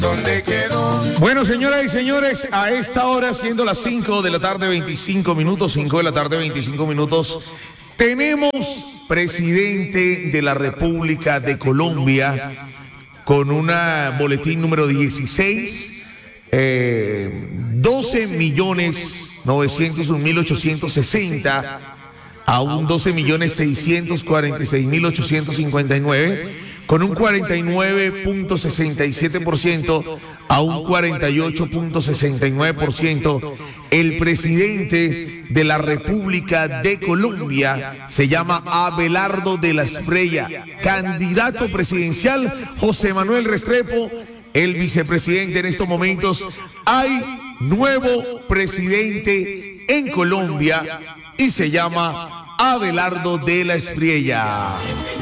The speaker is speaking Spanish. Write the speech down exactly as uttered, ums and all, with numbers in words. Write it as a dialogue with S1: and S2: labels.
S1: ¿Dónde quedó?
S2: Bueno, señoras y señores, a esta hora, siendo las cinco de la tarde, veinticinco minutos, cinco de la tarde, veinticinco minutos, tenemos presidente de la República de Colombia con una boletín número dieciséis, eh, doce millones novecientos un mil ochocientos sesenta a un doce millones seiscientos cuarenta y seis mil ochocientos cincuenta y nueve, con un cuarenta y nueve punto sesenta y siete por ciento a un cuarenta y ocho punto sesenta y nueve por ciento. El presidente de la República de Colombia se llama Abelardo de la Espriella. Candidato presidencial, José Manuel Restrepo, el vicepresidente en estos momentos. Hay nuevo presidente en Colombia y se llama Abelardo de la Espriella.